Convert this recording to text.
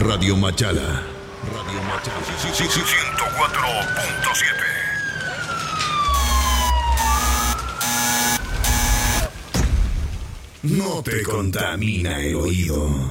Radio Machala. Radio Machala. 104.7. No te contamina el oído.